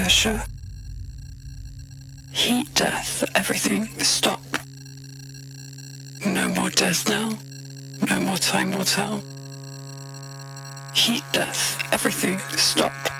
pressure. Heat death, everything, stop. No more death now. No more time will tell. Heat death, everything, stop.